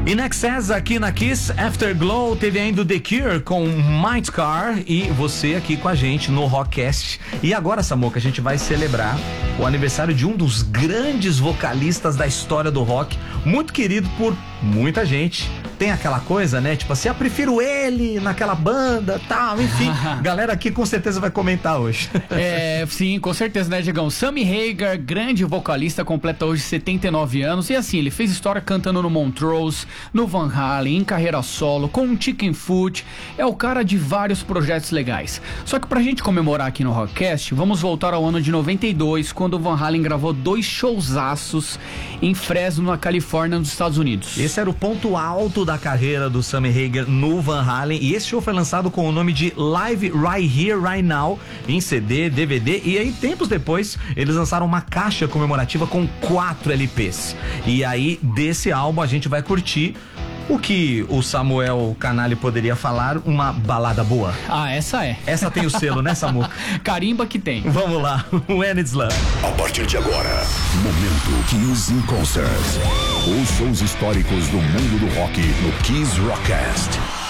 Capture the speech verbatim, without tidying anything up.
In Excess aqui na Kiss, Afterglow, teve ainda o The Cure com Might Car e você aqui com a gente no Rockcast. E agora, Samuca, a gente vai celebrar o aniversário de um dos grandes vocalistas da história do rock, muito querido por muita gente. Tem aquela coisa, né? Tipo assim, eu prefiro ele naquela banda, tal, enfim. Galera aqui com certeza vai comentar hoje. É, sim, com certeza, né, Diegão? Sammy Hagar, grande vocalista, completa hoje setenta e nove anos. E assim, ele fez história cantando no Montrose, no Van Halen, em carreira solo, com o Chicken Foot. É o cara de vários projetos legais. Só que pra gente comemorar aqui no Rockcast, vamos voltar ao ano de noventa e dois, quando o Van Halen gravou dois showzaços em Fresno, na Califórnia, nos Estados Unidos. Esse era o ponto alto da carreira do Sammy Hagar no Van Halen, e esse show foi lançado com o nome de Live Right Here, Right Now, em C D, D V D, e aí tempos depois eles lançaram uma caixa comemorativa com quatro L Ps. E aí desse álbum a gente vai curtir o que o Samuel Canali poderia falar, uma balada boa. Ah, essa é. Essa tem o selo, né, Samuca? Carimba que tem. Vamos lá, When It's Love. A partir de agora, momento Kiss in Concert. Os shows históricos do mundo do rock no Kiss Rockcast.